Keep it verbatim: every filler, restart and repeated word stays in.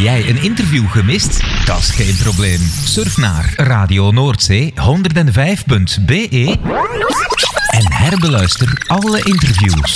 jij een interview gemist? Dat is geen probleem. Surf naar Radio Noordzee honderdvijf punt be en herbeluister alle interviews.